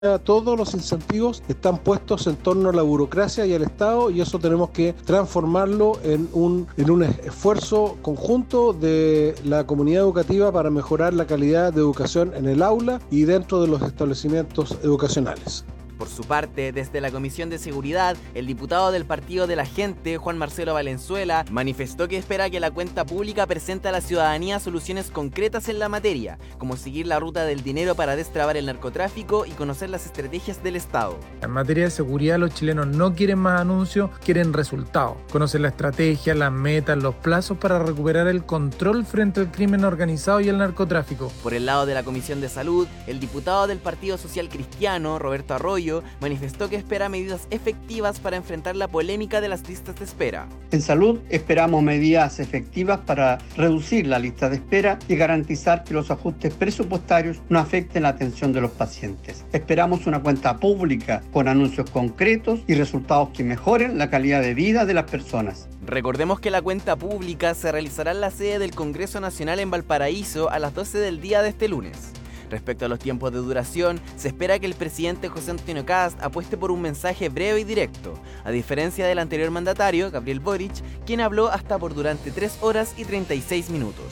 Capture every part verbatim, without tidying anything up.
Todos los incentivos están puestos en torno a la burocracia y al Estado, y eso tenemos que transformarlo en un, en un esfuerzo conjunto de la comunidad educativa para mejorar la calidad de educación en el aula y dentro de los establecimientos educacionales. Por su parte, desde la Comisión de Seguridad, el diputado del Partido de la Gente, Juan Marcelo Valenzuela, manifestó que espera que la cuenta pública presente a la ciudadanía soluciones concretas en la materia, como seguir la ruta del dinero para destrabar el narcotráfico y conocer las estrategias del Estado. En materia de seguridad, los chilenos no quieren más anuncios, quieren resultados. Conocen la estrategia, las metas, los plazos para recuperar el control frente al crimen organizado y el narcotráfico. Por el lado de la Comisión de Salud, el diputado del Partido Social Cristiano, Roberto Arroyo, manifestó que espera medidas efectivas para enfrentar la polémica de las listas de espera. En salud esperamos medidas efectivas para reducir la lista de espera y garantizar que los ajustes presupuestarios no afecten la atención de los pacientes. Esperamos una cuenta pública con anuncios concretos y resultados que mejoren la calidad de vida de las personas. Recordemos que la cuenta pública se realizará en la sede del Congreso Nacional en Valparaíso a las doce del día de este lunes. Respecto a los tiempos de duración, se espera que el presidente José Antonio Kast apueste por un mensaje breve y directo, a diferencia del anterior mandatario, Gabriel Boric, quien habló hasta por durante tres horas y treinta y seis minutos.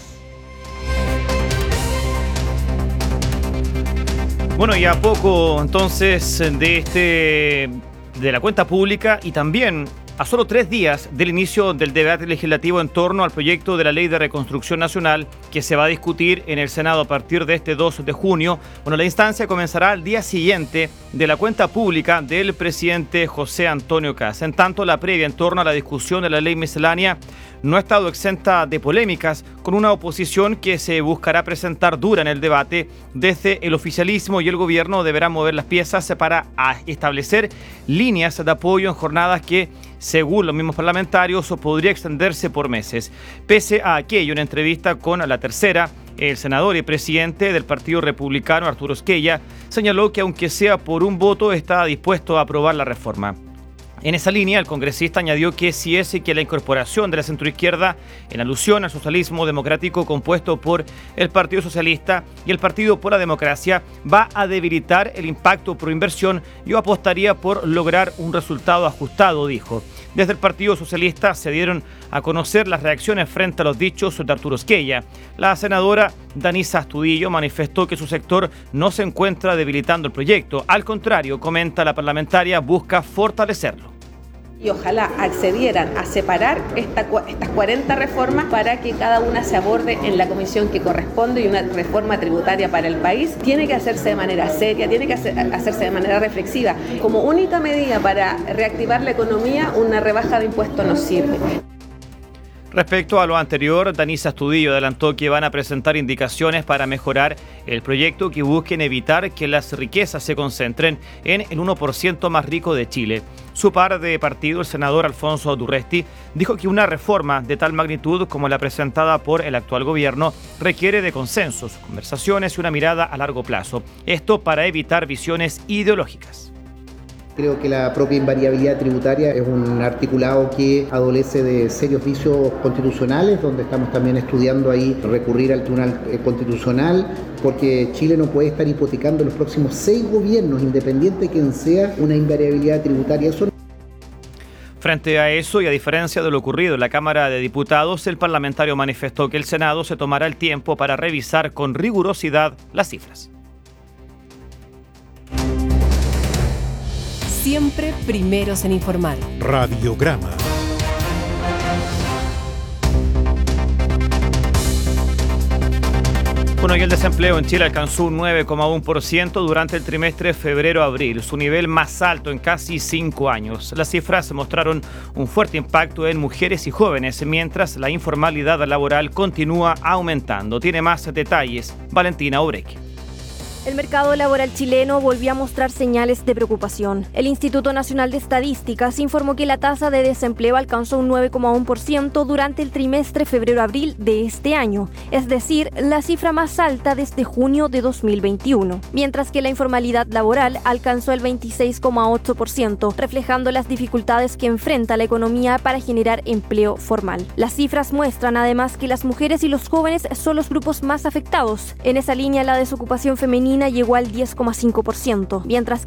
Bueno, y a poco entonces de este de la cuenta pública y también a solo tres días del inicio del debate legislativo en torno al proyecto de la Ley de Reconstrucción Nacional que se va a discutir en el Senado a partir de este dos de junio. Bueno, la instancia comenzará al día siguiente de la cuenta pública del presidente José Antonio Kast. En tanto, la previa en torno a la discusión de la ley miscelánea no ha estado exenta de polémicas, con una oposición que se buscará presentar dura en el debate. Desde el oficialismo y el gobierno deberán mover las piezas para establecer líneas de apoyo en jornadas que, según los mismos parlamentarios, podría extenderse por meses. Pese a aquello, en entrevista con La Tercera, el senador y presidente del Partido Republicano, Arturo Esquella, señaló que aunque sea por un voto, está dispuesto a aprobar la reforma. En esa línea, el congresista añadió que si es que la incorporación de la centroizquierda, en alusión al socialismo democrático compuesto por el Partido Socialista y el Partido por la Democracia, va a debilitar el impacto pro inversión, yo apostaría por lograr un resultado ajustado, dijo. Desde el Partido Socialista se dieron a conocer las reacciones frente a los dichos de Arturo Esquella. La senadora Danisa Astudillo manifestó que su sector no se encuentra debilitando el proyecto. Al contrario, comenta la parlamentaria, busca fortalecerlo. Y ojalá accedieran a separar esta, estas cuarenta reformas para que cada una se aborde en la comisión que corresponde, y una reforma tributaria para el país tiene que hacerse de manera seria, tiene que hacer, hacerse de manera reflexiva. Como única medida para reactivar la economía, una rebaja de impuestos no sirve. Respecto a lo anterior, Danisa Astudillo adelantó que van a presentar indicaciones para mejorar el proyecto que busquen evitar que las riquezas se concentren en el uno por ciento más rico de Chile. Su par de partido, el senador Alfonso Durresti, dijo que una reforma de tal magnitud como la presentada por el actual gobierno requiere de consensos, conversaciones y una mirada a largo plazo. Esto para evitar visiones ideológicas. Creo que la propia invariabilidad tributaria es un articulado que adolece de serios vicios constitucionales, donde estamos también estudiando ahí recurrir al Tribunal Constitucional, porque Chile no puede estar hipotecando los próximos seis gobiernos, independiente de quien sea, una invariabilidad tributaria. Eso Frente a eso, y a diferencia de lo ocurrido en la Cámara de Diputados, el parlamentario manifestó que el Senado se tomará el tiempo para revisar con rigurosidad las cifras. Siempre primeros en informar. Radiograma. Bueno, y el desempleo en Chile alcanzó un nueve coma uno por ciento durante el trimestre febrero-abril, su nivel más alto en casi cinco años. Las cifras mostraron un fuerte impacto en mujeres y jóvenes, mientras la informalidad laboral continúa aumentando. Tiene más detalles Valentina Obreque. El mercado laboral chileno volvió a mostrar señales de preocupación. El Instituto Nacional de Estadísticas informó que la tasa de desempleo alcanzó un nueve coma uno por ciento durante el trimestre febrero-abril de este año, es decir, la cifra más alta desde junio de dos mil veintiuno, mientras que la informalidad laboral alcanzó el veintiséis coma ocho por ciento, reflejando las dificultades que enfrenta la economía para generar empleo formal. Las cifras muestran además que las mujeres y los jóvenes son los grupos más afectados. En esa línea, la desocupación femenina femenina llegó al diez coma cinco por ciento, mientras